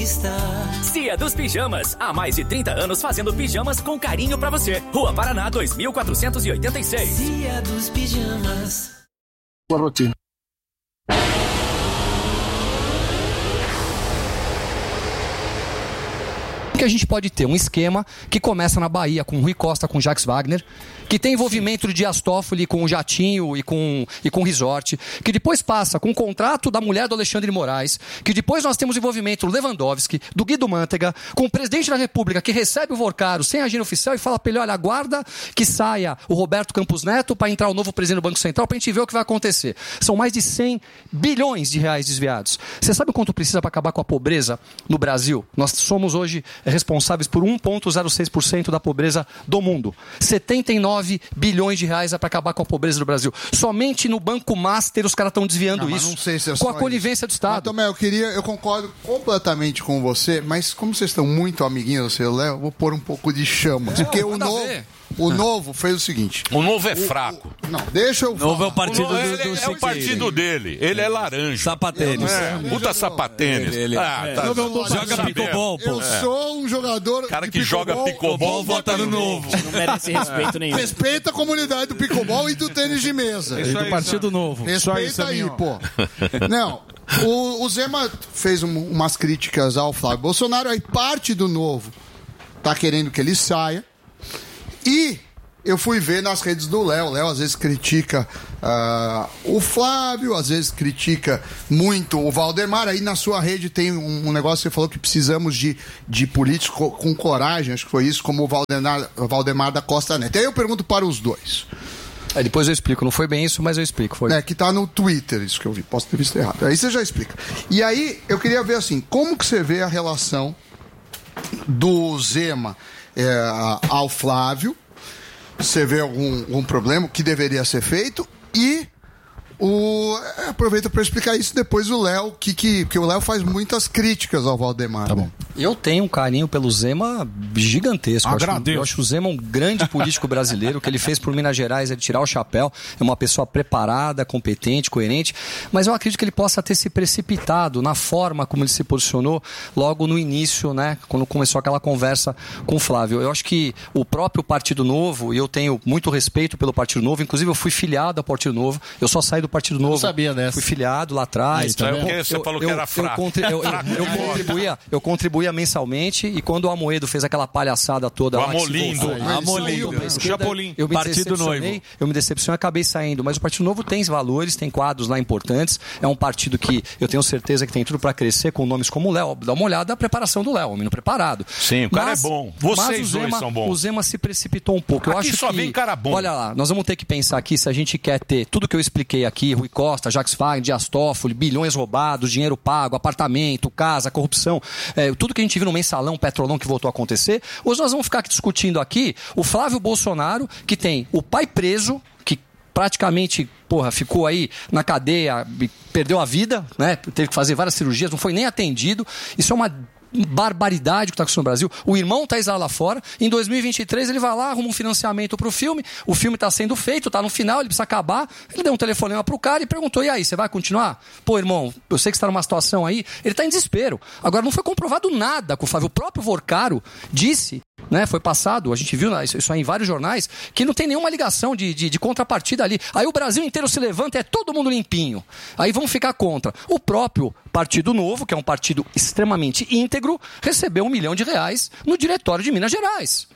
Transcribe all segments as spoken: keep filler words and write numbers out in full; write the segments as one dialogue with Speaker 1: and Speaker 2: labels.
Speaker 1: está.
Speaker 2: Cia dos Pijamas, há mais de trinta anos fazendo pijamas com carinho pra você. Rua Paraná dois mil quatrocentos e oitenta e seis.
Speaker 1: Cia dos Pijamas.
Speaker 3: Boa rotina.
Speaker 4: Que a gente pode ter um esquema que começa na Bahia com Rui Costa, com Jacques Wagner, que tem envolvimento de Dias Toffoli com o Jatinho e com, e com o Resort, que depois passa com o contrato da mulher do Alexandre de Moraes, que depois nós temos envolvimento do Lewandowski, do Guido Mantega, com o presidente da República que recebe o Vorcaro sem agenda oficial e fala para ele, olha, aguarda que saia o Roberto Campos Neto para entrar o novo presidente do Banco Central para a gente ver o que vai acontecer. São mais de cem bilhões de reais desviados. Você sabe quanto precisa para acabar com a pobreza no Brasil? Nós somos hoje responsáveis por um vírgula zero seis por cento da pobreza do mundo. setenta e nove bilhões de reais é para acabar com a pobreza do Brasil. Somente no Banco Master os caras estão desviando
Speaker 5: não,
Speaker 4: isso.
Speaker 5: Não sei se é
Speaker 4: com a
Speaker 5: isso.
Speaker 4: conivência do Estado.
Speaker 5: Mas, Tomé, eu queria, eu concordo completamente com você, mas como vocês estão muito amiguinhos, você, Léo, eu vou pôr um pouco de chamas. Porque o novo, o novo fez o seguinte.
Speaker 6: O novo é
Speaker 5: o,
Speaker 6: fraco.
Speaker 5: O, não, deixa eu
Speaker 7: falar. O novo é o partido
Speaker 6: o novo,
Speaker 7: do,
Speaker 6: ele,
Speaker 7: do
Speaker 6: É o partido dele. Ele é laranja.
Speaker 7: Sapatênis.
Speaker 6: É, puta sapatênis.
Speaker 7: Ele, ele,
Speaker 6: ah,
Speaker 7: é.
Speaker 6: tá,
Speaker 7: Joga, joga picobol, pô.
Speaker 5: Eu é. sou um jogador.
Speaker 6: Cara que joga picobol,
Speaker 7: vota no novo.
Speaker 8: Não merece respeito nenhum.
Speaker 5: Respeita a comunidade do picobol e do tênis de mesa.
Speaker 7: E do Partido Novo.
Speaker 5: Respeita aí, pô. Não. O, o Zema fez um, umas críticas ao Flávio Bolsonaro, aí parte do Novo tá querendo que ele saia. E eu fui ver nas redes do Léo. O Léo às vezes critica uh, o Flávio, às vezes critica muito o Valdemar. Aí na sua rede tem um, um negócio que você falou que precisamos de, de políticos com, com coragem, acho que foi isso, como o Valdemar, o Valdemar da Costa Neto. Aí eu pergunto para os dois.
Speaker 4: É, depois eu explico, não foi bem isso, mas eu explico. Foi.
Speaker 5: É, que tá no Twitter, isso que eu vi, posso ter visto errado. Aí você já explica. E aí, eu queria ver assim, como que você vê a relação do Zema é, ao Flávio? Você vê algum, algum problema que deveria ser feito? E o... aproveita para explicar isso depois o Léo, que, que, porque o Léo faz muitas críticas ao Valdemar.
Speaker 4: Tá bom. Eu tenho um carinho pelo Zema gigantesco. Eu acho, eu acho o Zema um grande político brasileiro. O que ele fez por Minas Gerais é de tirar o chapéu. É uma pessoa preparada, competente, coerente. Mas eu acredito que ele possa ter se precipitado na forma como ele se posicionou logo no início, né? Quando começou aquela conversa com o Flávio. Eu acho que o próprio Partido Novo, e eu tenho muito respeito pelo Partido Novo, inclusive eu fui filiado ao Partido Novo. Eu só saí do Partido Novo.
Speaker 7: Eu sabia dessa.
Speaker 4: Fui filiado lá atrás.
Speaker 6: Aí, tá eu, eu, você falou
Speaker 4: eu,
Speaker 6: que era fraco.
Speaker 4: Eu, eu, eu, eu, eu contribuía, eu contribuía mensalmente, e quando o Amoedo fez aquela palhaçada toda...
Speaker 6: O
Speaker 4: lá,
Speaker 6: Amolindo.
Speaker 7: Amolindo.
Speaker 6: O Chapolin.
Speaker 4: Eu me
Speaker 7: Partido Noivo.
Speaker 4: Eu me decepcionei e acabei saindo. Mas o Partido Novo tem valores, tem quadros lá importantes. É um partido que eu tenho certeza que tem tudo para crescer, com nomes como o Léo. Dá uma olhada na preparação do Léo, homem preparado.
Speaker 6: Sim, o cara mas, é bom. Vocês
Speaker 4: Zema,
Speaker 6: dois são bons.
Speaker 4: O Zema se precipitou um pouco. Eu
Speaker 6: aqui
Speaker 4: acho
Speaker 6: só
Speaker 4: que,
Speaker 6: vem cara bom.
Speaker 4: Olha lá, nós vamos ter que pensar aqui se a gente quer ter tudo que eu expliquei aqui, Rui Costa, Jacques Wagner, Dias Toffoli, bilhões roubados, dinheiro pago, apartamento, casa, corrupção, é, tudo que a gente viu no mensalão, petrolão que voltou a acontecer. Hoje nós vamos ficar discutindo aqui o Flávio Bolsonaro, que tem o pai preso, que praticamente, porra, ficou aí na cadeia, perdeu a vida, né? Teve que fazer várias cirurgias, não foi nem atendido. Isso é uma barbaridade que está acontecendo no Brasil. O irmão está exilado lá fora. Em dois mil e vinte e três ele vai lá, arruma um financiamento para o filme. O filme está sendo feito, está no final, ele precisa acabar. Ele deu um telefonema para o cara e perguntou: e aí, você vai continuar? Pô, irmão, eu sei que você está numa situação aí. Ele está em desespero. Agora, não foi comprovado nada com o Flávio. O próprio Vorcaro disse, né, foi passado, a gente viu isso aí em vários jornais, que não tem nenhuma ligação de, de, de contrapartida ali. Aí o Brasil inteiro se levanta, é todo mundo limpinho. Aí vamos ficar contra. O próprio Partido Novo, que é um partido extremamente íntegro, recebeu um milhão de reais no diretório de Minas Gerais.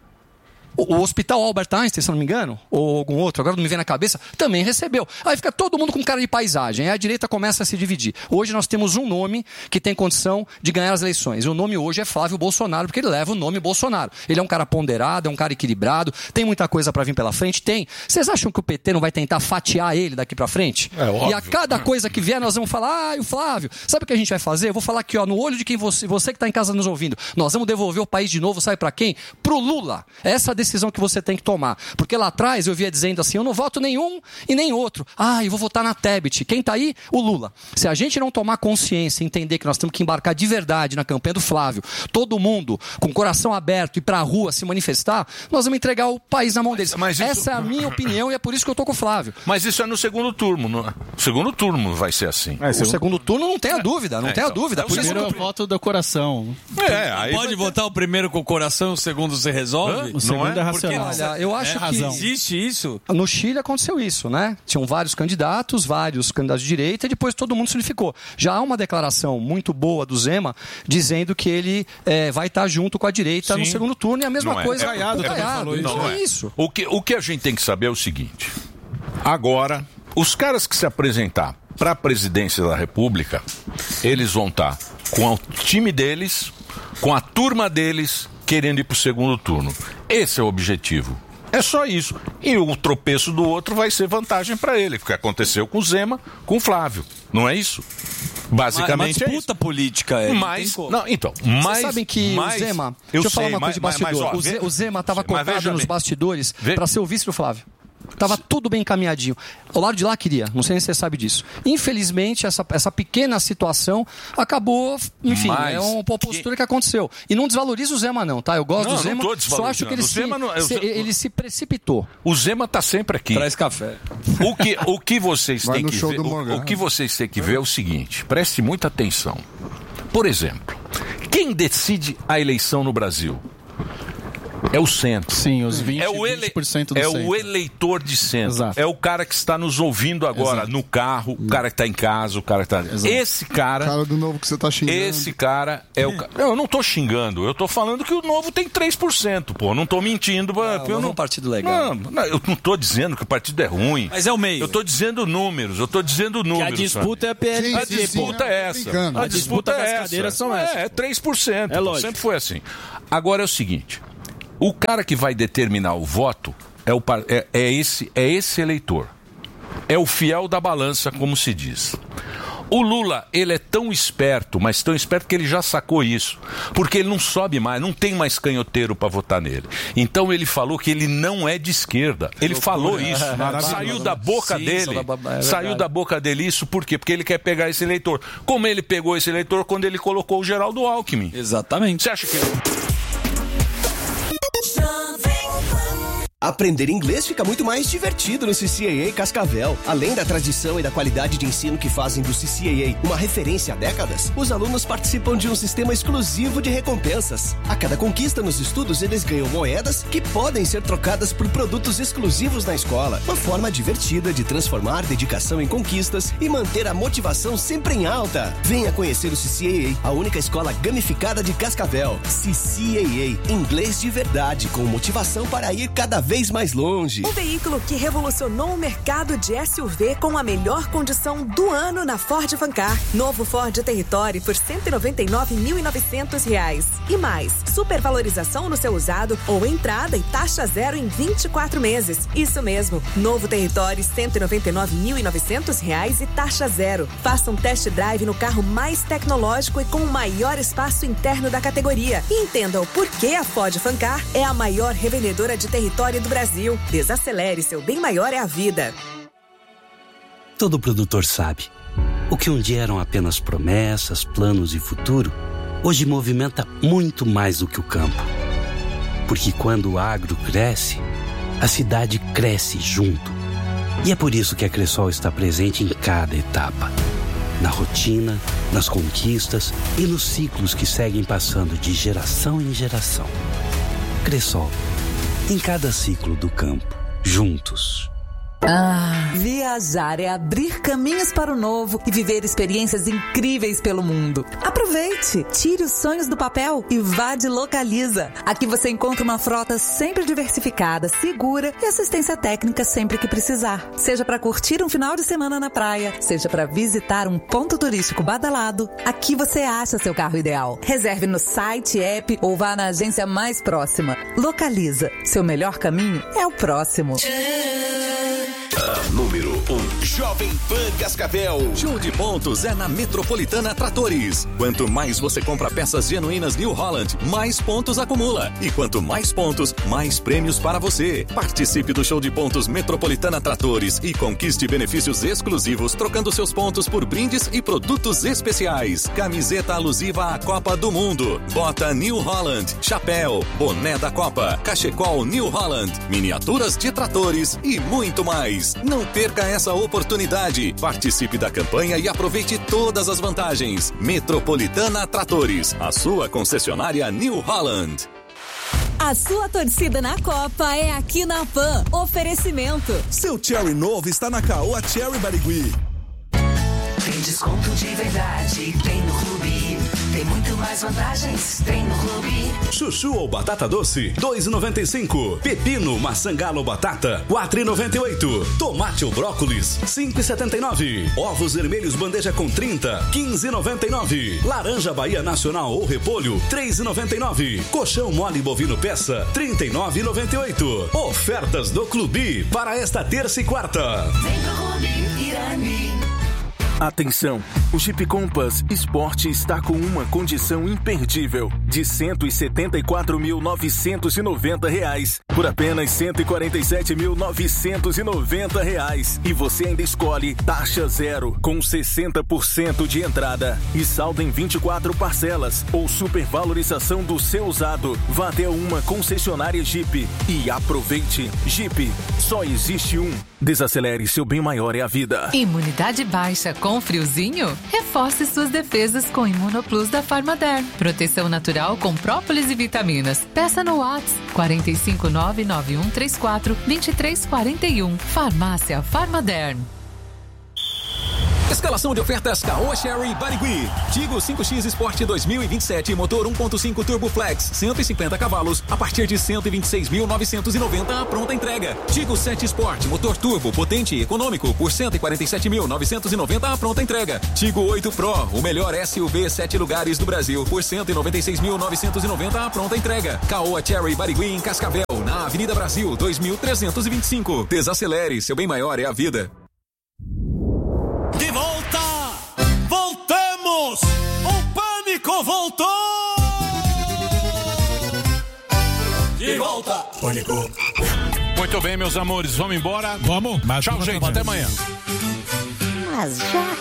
Speaker 4: O, o Hospital Albert Einstein, se não me engano, ou algum outro, agora não me vem na cabeça, também recebeu. Aí fica todo mundo com cara de paisagem, aí a direita começa a se dividir. Hoje nós temos um nome que tem condição de ganhar as eleições. E o nome hoje é Flávio Bolsonaro, porque ele leva o nome Bolsonaro. Ele é um cara ponderado, é um cara equilibrado, tem muita coisa para vir pela frente? Tem. Vocês acham que o P T não vai tentar fatiar ele daqui para frente?
Speaker 6: É óbvio.
Speaker 4: E a cada coisa que vier nós vamos falar: ah, o Flávio, sabe o que a gente vai fazer? Eu vou falar aqui, ó, no olho de quem você, você que está em casa nos ouvindo. Nós vamos devolver o país de novo, sabe para quem? Pro Lula. Essa decisão decisão que você tem que tomar. Porque lá atrás eu via dizendo assim, eu não voto nenhum e nem outro. Ah, eu vou votar na Tebet. Quem tá aí? O Lula. Se a gente não tomar consciência e entender que nós temos que embarcar de verdade na campanha do Flávio, todo mundo com o coração aberto, ir pra rua se manifestar, nós vamos entregar o país na mão deles.
Speaker 6: Mas isso...
Speaker 4: Essa é a minha opinião e é por isso que eu tô com o Flávio.
Speaker 6: Mas isso é no segundo turno, não é? O segundo turno vai ser assim.
Speaker 4: É, o segundo turno não tem a dúvida, não
Speaker 6: é,
Speaker 4: tem a
Speaker 6: então,
Speaker 4: dúvida.
Speaker 7: É o primeiro é o voto do coração.
Speaker 6: É, aí
Speaker 7: Pode votar o primeiro com o coração, o segundo se resolve?
Speaker 6: Hã?
Speaker 7: O segundo
Speaker 6: Não
Speaker 7: é,
Speaker 6: é?
Speaker 7: racional.
Speaker 4: Porque, olha, eu acho
Speaker 7: é
Speaker 4: que
Speaker 7: razão. Existe isso?
Speaker 4: No Chile aconteceu isso, né? Tinham vários candidatos, vários candidatos de direita e depois todo mundo se unificou. Já há uma declaração muito boa do Zema dizendo que ele é, vai estar junto com a direita
Speaker 6: Sim.
Speaker 4: no segundo turno e a mesma
Speaker 6: Não é.
Speaker 4: coisa
Speaker 6: É,
Speaker 4: com o
Speaker 6: é,
Speaker 4: Caiado.
Speaker 6: é,
Speaker 4: Então
Speaker 6: não
Speaker 4: é
Speaker 6: é.
Speaker 4: isso.
Speaker 6: O que, o que a gente tem que saber é o seguinte. Agora, os caras que se apresentar para a presidência da República, eles vão estar com o time deles, com a turma deles, querendo ir para o segundo turno. Esse é o objetivo. É só isso. E o tropeço do outro vai ser vantagem para ele, porque aconteceu com o Zema, com o Flávio. Não é isso? Basicamente
Speaker 7: uma
Speaker 6: é
Speaker 7: disputa
Speaker 6: isso.
Speaker 7: política, é.
Speaker 6: Mas, não, então, mas...
Speaker 4: Vocês sabem que
Speaker 6: mas,
Speaker 4: o Zema...
Speaker 6: Eu
Speaker 4: deixa eu
Speaker 6: sei,
Speaker 4: falar uma coisa de
Speaker 6: mas,
Speaker 4: bastidor.
Speaker 6: mas, ó,
Speaker 4: o, Ze,
Speaker 6: vê,
Speaker 4: o Zema estava
Speaker 6: mas
Speaker 4: cotado
Speaker 6: veja
Speaker 4: nos
Speaker 6: bem.
Speaker 4: bastidores
Speaker 6: Vê.
Speaker 4: para ser o vice do Flávio. Tava tudo bem encaminhadinho. O lado de lá queria, não sei se você sabe disso. Infelizmente, essa, essa pequena situação acabou, enfim,
Speaker 6: Mas
Speaker 4: é uma postura que... que aconteceu. E não desvaloriza o Zema não, tá? Eu gosto
Speaker 6: Não,
Speaker 4: do Zema,
Speaker 6: não tô
Speaker 4: só acho que ele,
Speaker 6: desvalorizando. O
Speaker 4: se,
Speaker 6: Zema não- eu-
Speaker 4: se- ele se precipitou.
Speaker 6: O Zema está sempre aqui.
Speaker 7: Traz café.
Speaker 6: O que, o que vocês
Speaker 5: Vai
Speaker 6: têm
Speaker 5: no
Speaker 6: que
Speaker 5: show
Speaker 6: ver,
Speaker 5: do
Speaker 6: o,
Speaker 5: Morgado.
Speaker 6: o que vocês têm que ver é o seguinte, preste muita atenção. Por exemplo, quem decide a eleição no Brasil? É o centro.
Speaker 7: Sim, os vinte,
Speaker 6: é o, ele...
Speaker 7: vinte por cento do
Speaker 6: é
Speaker 7: centro.
Speaker 6: o eleitor de centro.
Speaker 7: Exato.
Speaker 6: É o cara que está nos ouvindo agora,
Speaker 7: Exato.
Speaker 6: no carro, o cara que está em casa, o cara que está...
Speaker 7: Exato.
Speaker 6: Esse cara...
Speaker 5: Cara do novo que você tá xingando.
Speaker 6: Esse cara é o cara. Eu não tô xingando, eu tô falando que o novo tem três por cento, pô. Não tô mentindo. Não,
Speaker 4: o
Speaker 6: eu
Speaker 4: Novo
Speaker 6: não...
Speaker 4: é um partido legal.
Speaker 6: Não, não, eu não tô dizendo que o partido é ruim.
Speaker 7: Mas é o meio.
Speaker 6: Eu tô dizendo números, eu tô dizendo
Speaker 7: Que
Speaker 6: números.
Speaker 7: a disputa é a P L.
Speaker 5: Sim,
Speaker 6: A
Speaker 5: sim,
Speaker 6: disputa
Speaker 5: sim,
Speaker 6: é
Speaker 5: tô
Speaker 6: essa.
Speaker 5: brincando.
Speaker 6: A,
Speaker 7: A
Speaker 6: disputa,
Speaker 7: disputa das
Speaker 6: é essa.
Speaker 7: cadeiras são essas.
Speaker 6: É, é três por cento.
Speaker 7: É lógico.
Speaker 6: Sempre foi assim. Agora é o seguinte: o cara que vai determinar o voto é, o, par- é, é, esse, é esse eleitor. É o fiel da balança, como se diz. O Lula, ele é tão esperto, mas tão esperto que ele já sacou isso. Porque ele não sobe mais, não tem mais canhoteiro para votar nele. Então ele falou que ele não é de esquerda. Ele falou isso. Saiu da boca
Speaker 4: Sim,
Speaker 6: dele.
Speaker 4: só da- é
Speaker 6: Saiu
Speaker 4: verdade.
Speaker 6: da boca dele isso, por quê? Porque ele quer pegar esse eleitor. Como ele pegou esse eleitor quando ele colocou o Geraldo Alckmin.
Speaker 7: Exatamente.
Speaker 6: Você acha que ele...
Speaker 3: Aprender inglês fica muito mais divertido no C C A A Cascavel. Além da tradição e da qualidade de ensino que fazem do C C A A uma referência há décadas, os alunos participam de um sistema exclusivo de recompensas. A cada conquista nos estudos, eles ganham moedas que podem ser trocadas por produtos exclusivos na escola. Uma forma divertida de transformar dedicação em conquistas e manter a motivação sempre em alta. Venha conhecer o C C A A, a única escola gamificada de Cascavel. C C A A, inglês de verdade, com motivação para ir cada vez mais longe.
Speaker 8: O veículo que revolucionou o mercado de S U V com a melhor condição do ano na Ford Fancar. Novo Ford Territory por cento e noventa e nove mil e novecentos reais. E mais, supervalorização no seu usado ou entrada e taxa zero em vinte e quatro meses. Isso mesmo, novo Territory cento e noventa e nove mil e novecentos reais e taxa zero. Faça um test drive no carro mais tecnológico e com o maior espaço interno da categoria. E entenda o porquê a Ford Fancar é a maior revendedora de território do Brasil. Desacelere, seu bem maior é a vida.
Speaker 9: Todo produtor sabe. O que um dia eram apenas promessas, planos e futuro, hoje movimenta muito mais do que o campo. Porque quando o agro cresce, a cidade cresce junto. E é por isso que a Cressol está presente em cada etapa. Na rotina, nas conquistas e nos ciclos que seguem passando de geração em geração. Cressol. Em cada ciclo do campo, juntos.
Speaker 10: Ah, viajar é abrir caminhos para o novo e viver experiências incríveis pelo mundo. Aproveite, tire os sonhos do papel e vá de Localiza. Aqui você encontra uma frota sempre diversificada, segura e assistência técnica sempre que precisar. Seja para curtir um final de semana na praia, seja para visitar um ponto turístico badalado, aqui você acha seu carro ideal. Reserve no site, app ou vá na agência mais próxima. Localiza, seu melhor caminho é o próximo.
Speaker 11: A número Jovem Pan Cascavel.
Speaker 2: Show de pontos é na Metropolitana Tratores. Quanto mais você compra peças genuínas New Holland, mais pontos acumula. E quanto mais pontos, mais prêmios para você. Participe do Show de Pontos Metropolitana Tratores e conquiste benefícios exclusivos trocando seus pontos por brindes e produtos especiais. Camiseta alusiva à Copa do Mundo, bota New Holland, chapéu, boné da Copa, cachecol New Holland, miniaturas de tratores e muito mais. Não perca essa oportunidade. Participe da campanha e aproveite todas as vantagens. Metropolitana Tratores, a sua concessionária New Holland.
Speaker 12: A sua torcida na Copa é aqui na Pan. Oferecimento.
Speaker 13: Seu Cherry novo está na Caoa Cherry Barigui.
Speaker 1: Tem desconto de verdade, tem no Clube. Tem muito mais vantagens, tem no Clube.
Speaker 14: Chuchu ou batata doce, dois reais e noventa e cinco centavos. Pepino, maçã galo ou batata, quatro reais e noventa e oito centavos. Tomate ou brócolis, cinco reais e setenta e nove centavos. Ovos vermelhos bandeja com trinta, quinze reais e noventa e nove centavos. Laranja Bahia Nacional ou repolho, três reais e noventa e nove centavos. Colchão mole bovino peça, trinta e nove reais e noventa e oito centavos. Ofertas do Clube para esta terça e quarta.
Speaker 1: Vem pro Clube Irani.
Speaker 15: Atenção, o Jeep Compass Sport está com uma condição imperdível de cento e setenta e quatro mil novecentos e noventa reais por apenas cento e quarenta e sete mil novecentos e noventa reais. E você ainda escolhe taxa zero com sessenta por cento de entrada e saldo em vinte e quatro parcelas ou supervalorização do seu usado. Vá até uma concessionária Jeep e aproveite. Jeep, só existe um. Desacelere, seu bem maior é a vida.
Speaker 16: Imunidade baixa com friozinho? Reforce suas defesas com Imunoplus da Farmaderm. Proteção natural com própolis e vitaminas. Peça no WhatsApp quatro cinco nove nove um três quatro dois três quatro um. Farmácia Farmaderm.
Speaker 2: Escalação de ofertas Caoa Cherry Barigui. Tigo cinco X Sport dois mil e vinte e sete, motor um ponto cinco Turbo Flex, cento e cinquenta cavalos, a partir de cento e vinte e seis mil novecentos e noventa, a pronta entrega. Tigo sete Sport, motor turbo, potente e econômico, por cento e quarenta e sete mil novecentos e noventa, a pronta entrega. Tigo oito Pro, o melhor S U V sete lugares do Brasil, por cento e noventa e seis mil novecentos e noventa, a pronta entrega. Caoa Cherry Barigui em Cascavel, na Avenida Brasil dois mil trezentos e vinte e cinco. Desacelere, seu bem maior é a vida.
Speaker 17: De volta! Voltamos! O Pânico voltou! De volta!
Speaker 6: Pânico. Muito bem, meus amores, vamos embora?
Speaker 18: Vamos.
Speaker 6: Tchau, gente, até amanhã.
Speaker 19: Mas já